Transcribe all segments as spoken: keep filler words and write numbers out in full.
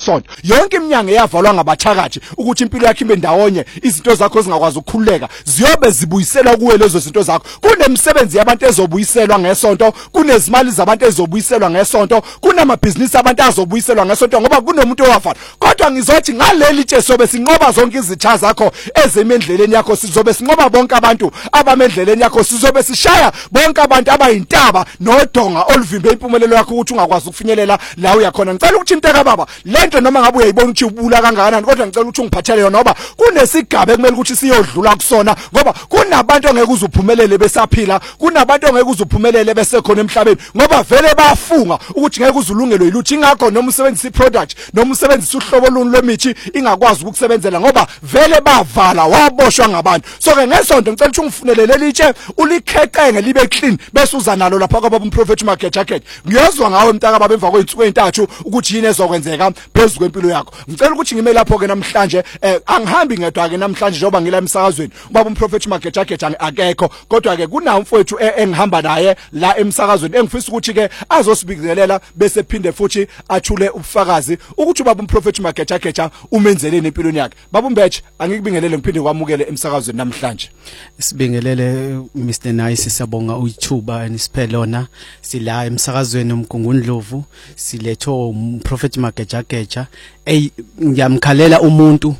ngesonto yonke iminyango eyavalwa ngabathakathi ukuthi impilo yakhe ibe ndawonye izinto zakho zingakwazi ukukhululeka ziyobe zibuyiselwa kuwe lezo zinto zakho kunemisebenzi yabantu ezobuyiselwa ngesonto kunezimali zabantu ezobuyiselwa ngesonto kunamabhizinisi abantu azobuyiselwa ngesonto ngoba kunomuntu owafa kodwa ngizothi ngaleli tshe sobe sinqoba zonke izitha zakho ezemendleleni yakho sizobe sinqoba bonke abantu abamendleleni yakho sizobe sishaya bonke abantu abayintaba nodonga oluvimbe impumelelo yakho ukuthi ungakwazi ukufinyelela la uyakhona ngicela ukuthi inteka baba lento noma ngabe uyayibona ukuthi ubula kangakanani kodwa ngicela ukuthi ungiphathele yona ngoba kunesigaba ekumele ukuthi siyodlula kusona ngoba kunabantu ongeke uzuphumelele besaphila kunabantu ongeke uzuphumelele besekhona emhlabeni ngoba vele bayafunga ukuthi ngeke uzulungelo yiluthi ingakho noma usebenzisa iproduct noma usebenzisa uhlobo luni lwemithi ingakwazi ukusebenzela ngoba vele bavala waboshwa ngabantu so ke ngesonto ngicela ukuthi ungifunele leli tshe ulikheqenge libe clean bese uza nalo lapha kwababa umprofeti Market Jacket ngiyozwa ngawe mntaka baba emva kwethu kweintathu ukuthi yini ezokwenzeka phezulu kwempilo yakho ngicela ukuthi ngime lapho ke namhlanje eh, angihambi ngedwa ke namhlanje njengoba ngila emsakazweni ubaba umprofeti Market Jacket akekho kodwa ke kuna umfowethu engihamba naye la emsakazweni engifisa ukuthi ke azosibikelela bese phinde futhi athule ubufakazi ukuthi ubaba umprofeti Market Jacket umenzeleni empilweni yakhe baba umbethe angikubingelele ngiphinde kwamukele emsakazweni namhlanje sibingelele Mister Nice siyabonga uyithuba enisiphelona sila emsakazweni umgungundlovu siletho umprofet Market Jacket ey ngiyamkhalela umuntu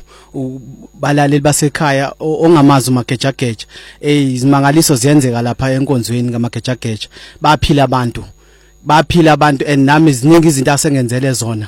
balaleli basekhaya ongamazi uMarket Jacket ey izimangaliso ziyenzeka lapha enkonzweni kaMarket Jacket baphila abantu baphila abantu and nami ziningi izinto asengenzele zona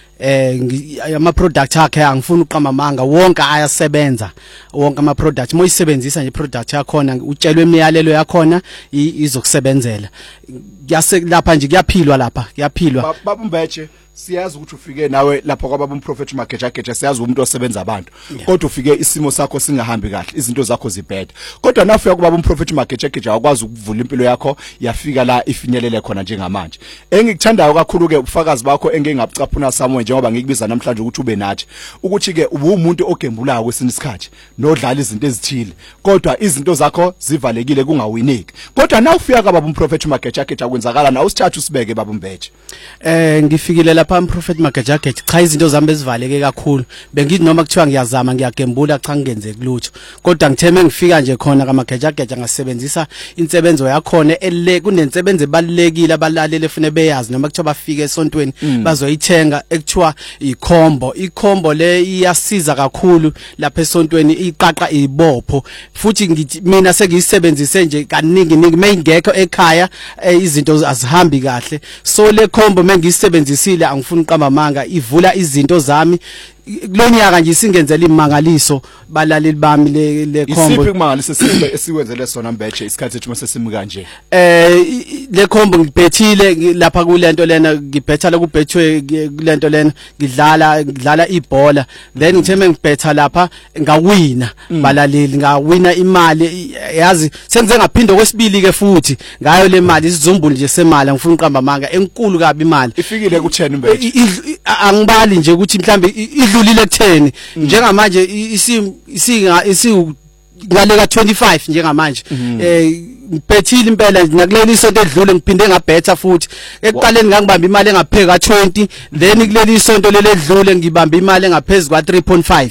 eh ama product akhe angifuni uqamba manga wonke ayasebenza wonke ama product moyisebenzisa nje product yakhona utshelwe imiyalelo yakhona izokusebenzela yase lapha nje kuyaphilwa lapha kuyaphilwa baba umbethe siyazi ukuthi ufike nawe lapha kwababa umprofeti Market Jacket siyazi umuntu osebenza abantu kodwa ufike isimo sakho singahambi kahle izinto zakho zibheda kodwa nafika kubaba umprofeti Market Jacket akwazi ukuvula impilo yakho yafika la ifinyelele khona njengamanje engikuthandayo kakhulu ke ubufakazi bakho engingabucaphuna samwe njengoba ngikubiza namhlanje ukuthi ube nathi ukuthi ke ubumuntu ogembulayo kwesinye isikhathi nodlala izinto ezithile kodwa izinto zakho zivalekile kungawineki kodwa nawufika kwababa umprofeti Market Jacket akwenzakala na usithathu sibeke baba umbethe eh ngifikile lapha umprofeti Market Jacket cha izinto zami bezivaleke kakhulu bengithi noma kuthiwa ngiyazama ngiyagembula cha ngenzeki lutho kodwa ngitheme ngifika nje khona kaMarket Jacket ngasebenzisa insebenzo yakhona ele kunensebenzo ebalekile abalaleli efune beyazi noma kuthiwa bafike esontweni mm. bazoyithenga ekuthiwa ikhombo ikhombo le iyasiza kakhulu lapha esontweni iqaqa ibopho futhi ngithi mina sengiyisebenzise nje kaningi ningi mayingekho ekhaya eh, izinto azihambi kahle so le khombo mengiyisebenzisile angifuni uqamba manga ivula izinto zami kulonyaka nje singenzela imangaliso balaleli bami le le khombo isiphi imangaliso sibe esiwenzele sona mbethe isikhathi ethi mase simuka nje eh le khombo ngibhethile lapha kulento lena ngibhetha la kubhethwe kulento lena ngidlala ngidlala ibhola then ngitheme ngibhetha lapha ngawina balaleli ngawina imali yazi senze ngaphinda kwesibili ke futhi ngayo le mali isizumbulu nje semali ngifuna uqamba manga enkulu kabi imali ifikile ku ten mbethe angibali nje ukuthi mhlambe idlulile ten njengamanje isi isi ngaleka twenty-five njengamanje eh ngibhethile impela ngakuleli isonto edlule ngiphinde ngabhetha futhi ekuqaleni ngangibamba imali engaphezulu ka twenty then kuleli isonto leli edlule ngibamba imali engaphezulu ka three point five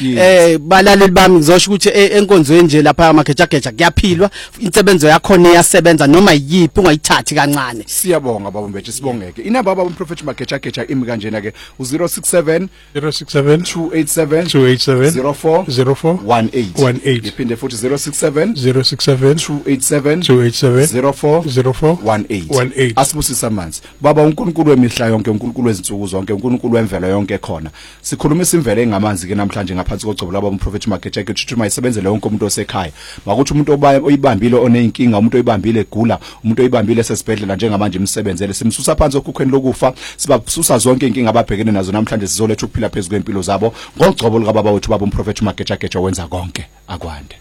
eh balaleli bami ngizosho ukuthi enkonzweni nje lapha eMarket Jacket kuyaphilwa insebenzo yakhona iyasebenza noma yiphi ungayithathi kancane siyabonga baba mbethe sibongeke inamba baba umprofeti Market Jacket imi kanjena ke u zero six seven zero six seven two eight seven two eight seven zero four zero four one eight one eight iphinde futhi zero six seven zero six seven two eight seven two eight seven zero four zero four one eight one eight asibusisa amanzi baba uNkulunkulu wemihla yonke uNkulunkulu wezinsuku zonke uNkulunkulu wemvelo yonke khona sikhulumisa imvelo engamanzi ke namhlanje ngaphansi kogcobo laba umprofeti Market Jacket ukuthi uma isebenzele wonke umuntu osekhaya makuthi umuntu oyibambile onenkinga umuntu oyibambile egula umuntu oyibambile sesibhedlela njengamanje imsebenzele simsusa phansi okukhweni lokufa sibasusa zonke inkinga ababhekene nazo namhlanje sizoletha ukuphila phezulu kwempilo zabo ngogcobo lika baba wethu baba umprofeti Market Jacket wenza konke akwande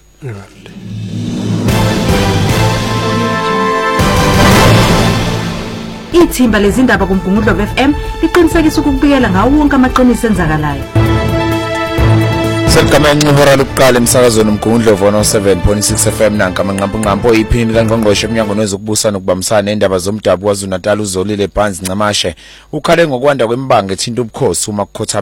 Ithimba lezindaba kuMgungundlovu F M liqinisekisa ukubikela ngawo wonke amaqiniso enzakalayo. Sekamenxe ihora lokuqala emsakazweni uMgungundlovu one oh seven point six F M nanka amanqampu nqampo iphini kaNgqongqoshe eMnyango wezokubusa nokubambisana nendaba zomdabu kwaZulu Natal uzolile Phansi Ncamashe ukhale ngokwanda kwembanga ethinta ubukhosi uma kukhotha